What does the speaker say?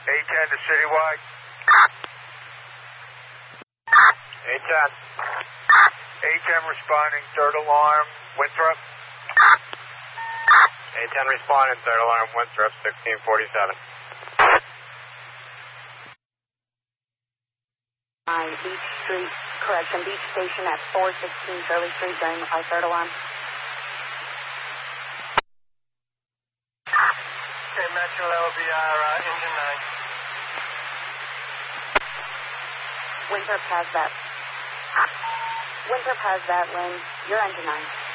A10 to Citywide. A10. A10 responding, third alarm, Winthrop. A10 responding, third alarm, Winthrop, 1647. Beach Street, correction, Beach Station at 416 Shirley Street during our third alarm. Okay, Metro, that will be our engine 9. Winthrop has that. Winthrop has that, Lynn. You're engine 9.